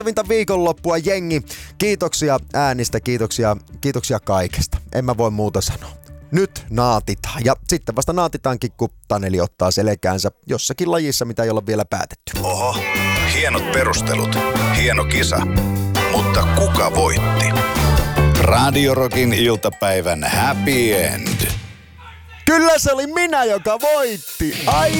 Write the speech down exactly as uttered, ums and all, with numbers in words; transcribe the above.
Vinta viikonloppua, jengi. Kiitoksia äänistä, kiitoksia, kiitoksia kaikesta. En mä voi muuta sanoa. Nyt naatitaan. Ja sitten vasta naatitaankin, kun Taneli ottaa selkäänsä jossakin lajissa, mitä ei olla vielä päätetty. Oho, hienot perustelut, hieno kisa. Mutta kuka voitti? Radio Rockin iltapäivän happy end. Kyllä se oli minä, joka voitti. Ai